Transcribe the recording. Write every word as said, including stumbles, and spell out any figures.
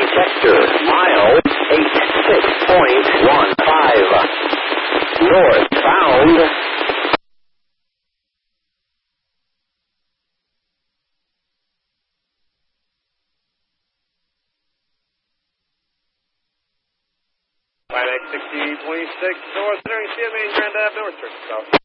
sector, mile eighty-six point one five. Northbound. Five X sixty twenty-six north, entering C M A Grand Ave North, turn south.